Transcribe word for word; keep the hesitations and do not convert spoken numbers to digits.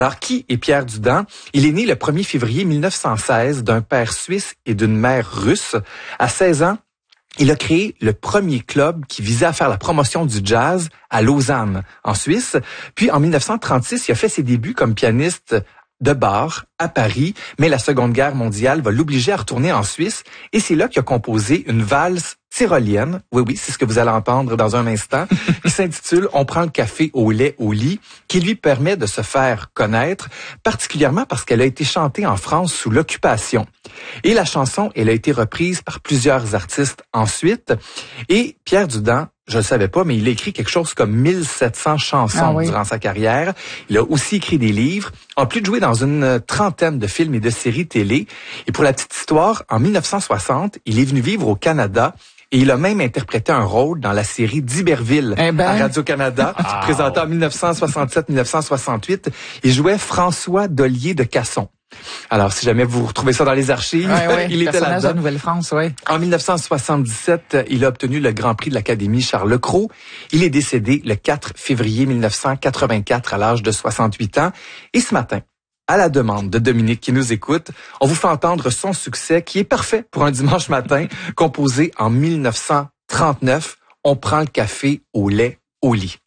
Alors, qui est Pierre Dudin? Il est né le premier février mille neuf cent seize d'un père suisse et d'une mère russe. À seize ans, il a créé le premier club qui visait à faire la promotion du jazz à Lausanne, en Suisse. Puis, en mille neuf cent trente-six, il a fait ses débuts comme pianiste de bar à Paris, mais la Seconde Guerre mondiale va l'obliger à retourner en Suisse. Et c'est là qu'il a composé une valse tyrolienne, oui, oui, c'est ce que vous allez entendre dans un instant, qui s'intitule « On prend le café au lait au lit », qui lui permet de se faire connaître, particulièrement parce qu'elle a été chantée en France sous l'occupation. Et la chanson, elle a été reprise par plusieurs artistes ensuite. Et Pierre Dudin, je le savais pas, mais il a écrit quelque chose comme mille sept cents chansons ah oui. durant sa carrière. Il a aussi écrit des livres, en plus de jouer dans une trentaine de films et de séries télé. Et pour la petite histoire, en mille neuf cent soixante, il est venu vivre au Canada. Et il a même interprété un rôle dans la série d'Iberville eh ben. à Radio-Canada, oh. présentée en mille neuf cent soixante-sept mille neuf cent soixante-huit. Il jouait François Dollier de Casson. Alors, si jamais vous retrouvez ça dans les archives, ouais, ouais, il était là-dedans. de Nouvelle-France, oui. En mille neuf cent soixante-dix-sept, il a obtenu le Grand Prix de l'Académie Charles Cros. Il est décédé le quatre février mille neuf cent quatre-vingt-quatre à l'âge de soixante-huit ans. Et ce matin, à la demande de Dominique qui nous écoute, on vous fait entendre son succès qui est parfait pour un dimanche matin, composé en mille neuf cent trente-neuf. On prend le café au lait au lit.